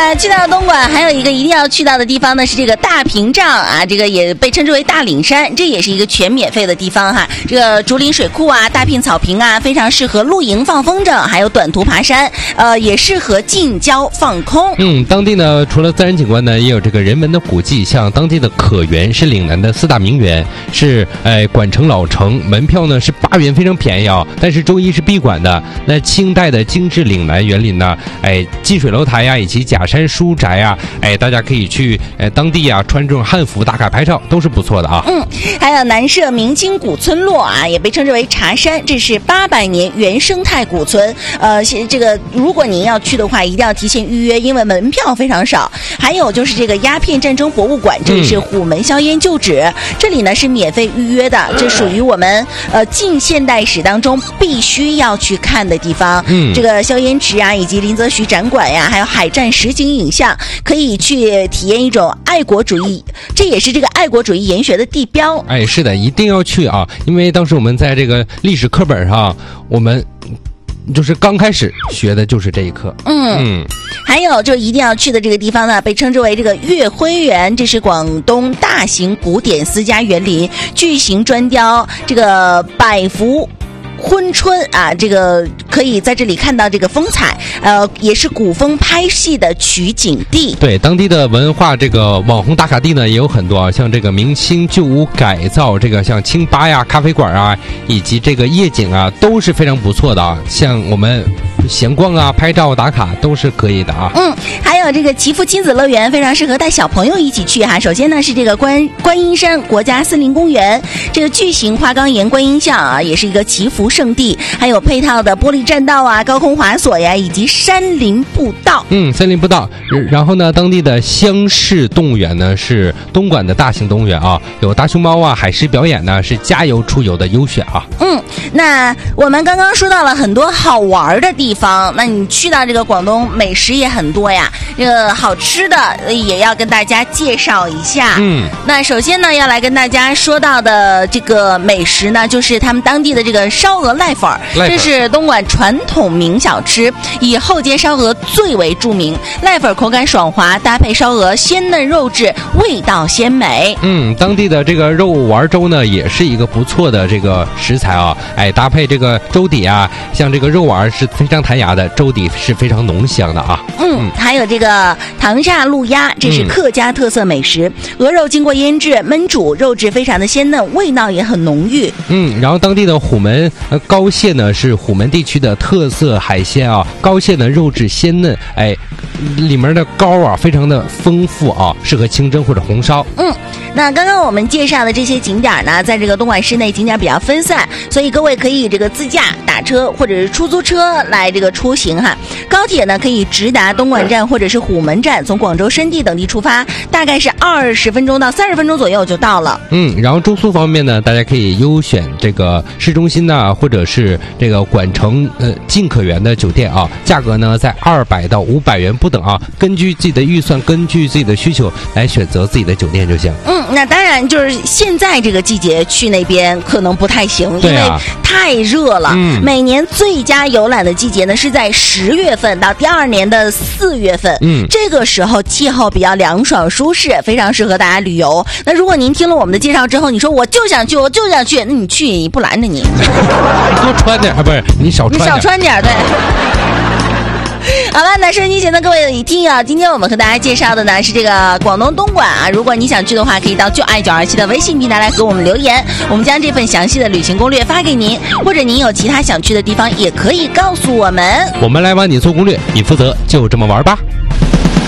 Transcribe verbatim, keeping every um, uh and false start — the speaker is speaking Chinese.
那去到东莞还有一个一定要去到的地方呢，是这个大屏障啊，这个也被称之为大岭山，这也是一个全免费的地方哈。这个竹林水库啊，大片草坪啊，非常适合露营放风筝，还有短途爬山，呃，也适合近郊放空。 嗯，当地呢除了自然景观呢，也有这个人文的古迹，像当地的可园是岭南的四大名园，是哎莞城老城，门票呢是八元，非常便宜啊、哦。但是周一是闭馆的。那清代的精致岭南园林呢，哎近水楼台呀，以及假山书宅呀，哎大家可以去哎当地啊穿这种汉服打卡拍照，都是不错的啊。 嗯，还有南社明清古村落啊，也被称之为茶山，这是八百年原生态古村。呃，这个如果您要去的话，一定要提前预约，因为门票非常少。还有就是这个鸦片战争博物馆，这里是虎门销烟旧址，嗯、这里呢是免费预约的，这属于我们呃近现代史当中必须要去看的地方。嗯，这个硝烟池啊，以及林则徐展馆呀，还有海战实景影像，可以去体验一种爱国主义，这也是这个爱国主义研学的地标。 哎，是的，一定要去啊！因为当时我们在这个历史课本上，我们就是刚开始学的就是这一课。 嗯嗯，还有就一定要去的这个地方呢，被称之为这个月辉园，这是广东大型古典私家园林，巨型砖雕，这个百福婚春啊，这个可以在这里看到这个风采，呃，也是古风拍戏的取景地。 对，当地的文化这个网红打卡地呢也有很多啊，像这个明清旧屋改造，这个像清吧呀、咖啡馆啊，以及这个夜景啊，都是非常不错的啊。像我们闲逛啊、拍照打卡都是可以的啊。 嗯，还有这个祈福亲子乐园，非常适合带小朋友一起去哈。首先呢是这个观观音山国家森林公园，这个巨型花岗岩观音像啊，也是一个祈福圣地，还有配套的玻璃栈道啊、高空滑索呀，以及山林步道。 嗯，森林步道。然后呢，当地的乡市动物园呢是东莞的大型动物园啊，有大熊猫啊、海狮表演呢，是加油出游的优选啊。 嗯，那我们刚刚说到了很多好玩的地方，那你去到这个广东，美食也很多呀，这个好吃的也要跟大家介绍一下。嗯，那首先呢，要来跟大家说到的这个美食呢，就是他们当地的这个烧鹅濑粉儿，这是东莞传统名小吃，以后街烧鹅最为著名。濑粉口感爽滑，搭配烧鹅鲜嫩肉质，味道鲜美。 嗯，当地的这个肉丸粥呢，也是一个不错的这个食材啊。哎，搭配这个粥底啊，像这个肉丸是非常弹牙的，粥底是非常浓香的啊。 嗯，还有这个糖炸鹿鸭，这是客家特色美食，嗯、鹅肉经过腌制焖煮，肉质非常的鲜嫩，味道也很浓郁。 嗯，然后当地的虎门呃膏蟹呢是虎门地区的特色海鲜啊，膏蟹呢肉质鲜嫩，哎，里面的膏啊非常的丰富啊，适合清蒸或者红烧。 嗯，那刚刚我们介绍的这些景点呢，在这个东莞市内景点比较分散，所以各位可以这个自驾打车或者是出租车来这个出行哈。高铁呢可以直达东莞站或者是虎门站，从广州深地等地出发，大概是二十分钟到三十分钟左右就到了。 嗯，然后住宿方面呢，大家可以优选这个市中心呐、啊，或者是这个莞城呃近可园的酒店啊，价格呢在二百到五百元不等啊，根据自己的预算，根据自己的需求来选择自己的酒店就行。 嗯，那当然就是现在这个季节去那边可能不太行，因为太热了。嗯，每年最佳游览的季节呢是在十月份到第二年的四月份。嗯，这个时候气候比较凉爽舒适，非常适合大家旅游。那如果您听了我们的介绍之后，你说我就想去，我就想去，那你去你不拦着你， 多穿点啊，不是你少穿点， 你少穿点，对。好了，那收音机前的各位听友，今天我们和大家介绍的呢是这个广东东莞啊。如果你想去的话，可以到就爱九二七的微信平台来和我们留言，我们将这份详细的旅行攻略发给您，或者您有其他想去的地方，也可以告诉我们， 我们来帮你做攻略，你负责就这么玩吧。